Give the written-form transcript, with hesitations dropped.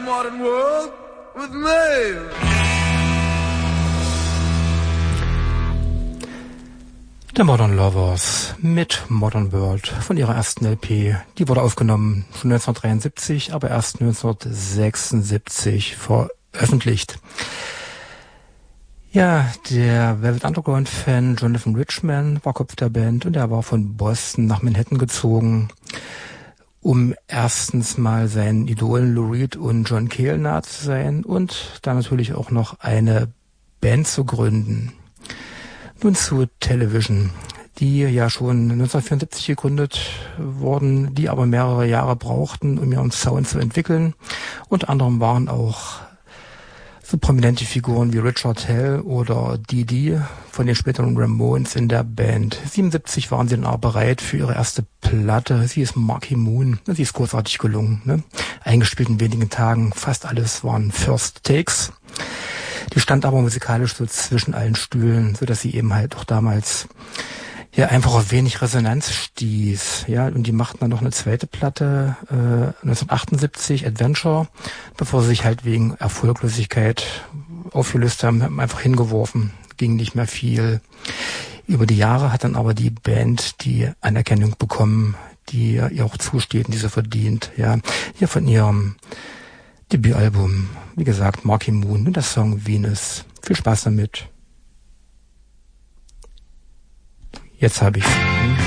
modern world with me. The Modern Lovers mit Modern World von ihrer ersten LP. Die wurde aufgenommen schon 1973, aber erst 1976 veröffentlicht. Ja, der Velvet Underground-Fan Jonathan Richman war Kopf der Band und er war von Boston nach Manhattan gezogen, um erstens mal seinen Idolen Lou Reed und John Cale nahe zu sein und dann natürlich auch noch eine Band zu gründen. Nun zu Television, die ja schon 1974 gegründet wurden, die aber mehrere Jahre brauchten, um ihren Sound zu entwickeln. Unter anderem waren auch so prominente Figuren wie Richard Hell oder Dee von den späteren Ramones in der Band. 1977 waren sie dann aber bereit für ihre erste Platte. Sie ist Marquee Moon. Sie ist großartig gelungen, ne? Eingespielt in wenigen Tagen. Fast alles waren First Takes. Die stand aber musikalisch so zwischen allen Stühlen, so dass sie eben halt auch damals ja einfach auf wenig Resonanz stieß. Ja, und die machten dann noch eine zweite Platte 1978, Adventure, bevor sie sich halt wegen Erfolglosigkeit aufgelöst haben einfach hingeworfen. Ging nicht mehr viel. Über die Jahre hat dann aber die Band die Anerkennung bekommen, die ihr auch zusteht und die sie verdient. Ja, hier von ihrem Debütalbum, wie gesagt, Marquee Moon und der Song Venus. Viel Spaß damit. Jetzt habe ich's.